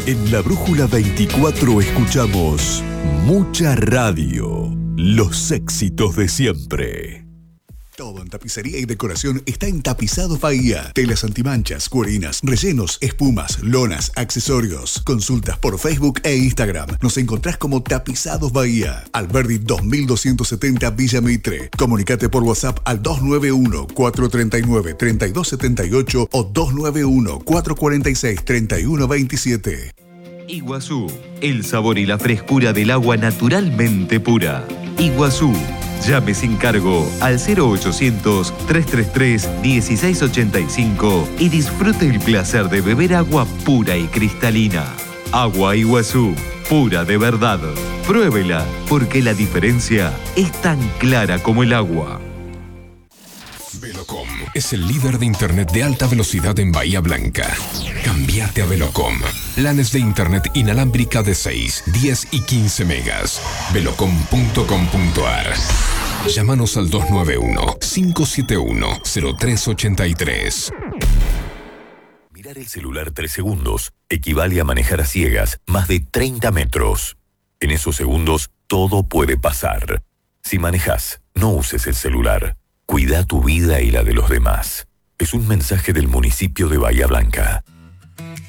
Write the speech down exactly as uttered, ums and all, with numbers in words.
En La Brújula veinticuatro escuchamos mucha radio, los éxitos de siempre. Todo en tapicería y decoración está en Tapizados Bahía. Telas antimanchas, cuerinas, rellenos, espumas, lonas, accesorios. Consultas por Facebook e Instagram. Nos encontrás como Tapizados Bahía. Alberdi dos mil doscientos setenta Villa Mitre. Comunicate por WhatsApp al dos nueve uno, cuatro tres nueve, tres dos siete ocho o dos nueve uno, cuatro cuatro seis, tres uno dos siete. Iguazú, el sabor y la frescura del agua naturalmente pura. Iguazú. Llame sin cargo al cero ochocientos, trescientos treinta y tres, dieciséis ochenta y cinco y disfrute el placer de beber agua pura y cristalina. Agua Iguazú, pura de verdad. Pruébela, porque la diferencia es tan clara como el agua. Velocom es el líder de internet de alta velocidad en Bahía Blanca. Cambiate a Velocom. Planes de internet inalámbrica de seis, diez y quince megas. velocom punto com punto a r. Llámanos al dos nueve uno, cinco siete uno, cero tres ocho tres. Mirar el celular tres segundos equivale a manejar a ciegas más de treinta metros. En esos segundos todo puede pasar. Si manejas, no uses el celular. Cuida tu vida y la de los demás. Es un mensaje del municipio de Bahía Blanca.